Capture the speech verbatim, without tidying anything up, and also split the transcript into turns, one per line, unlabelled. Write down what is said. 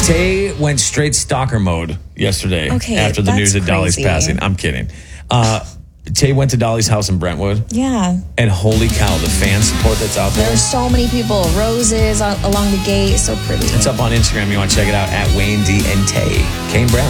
Tay went straight stalker mode yesterday
Okay,
after the
that's
news of Dolly's
crazy.
passing. I'm kidding. Uh, Tay went to Dolly's house in Brentwood,
Yeah.
and holy cow, the fan support that's out there.
There's so many people. Roses on, along the gate. So pretty.
It's up on Instagram. You want to check it out at Wayne D and Tay. Kane Brown.